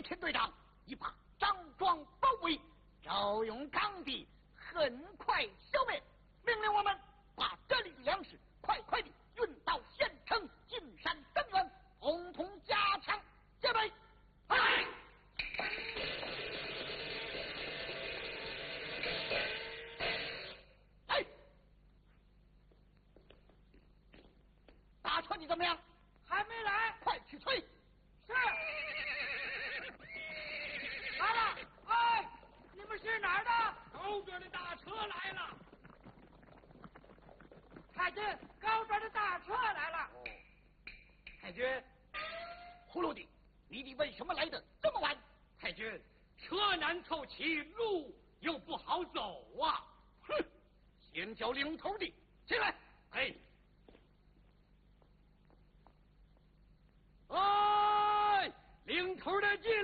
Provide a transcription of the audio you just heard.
天队长已把张庄包围，赵勇刚愎很快消灭。命令我们把这里的粮食快快地运到县城进山增援，统统加强戒备。来！来！大车你怎么样？ 还没来， 快去催。 是。来了，哎，你们是哪儿的？ 后边的大车来了。 太君，高边的大车来了。 太君，葫芦的，你的为什么来的这么晚？ 太君，车难凑齐，路又不好走啊！ 哼，先叫领头的进来。 哎，领头的进